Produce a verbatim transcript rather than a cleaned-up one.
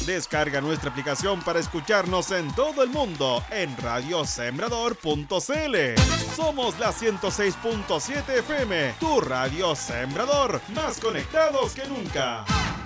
Descarga nuestra aplicación para escucharnos en todo el mundo en radio sembrador punto c l. Somos la ciento seis punto siete F M, tu radio Sembrador, más conectados que nunca.